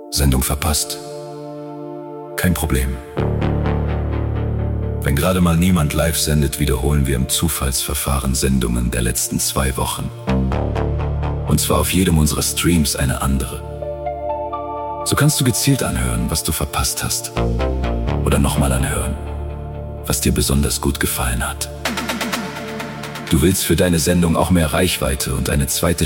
Sendung verpasst? Kein Problem. Wenn gerade mal niemand live sendet, wiederholen wir im Zufallsverfahren Sendungen der letzten 2 Wochen. Und zwar auf jedem unserer Streams eine andere. So kannst du gezielt anhören, was du verpasst hast. Oder nochmal anhören, was dir besonders gut gefallen hat. Du willst für deine Sendung auch mehr Reichweite und eine zweite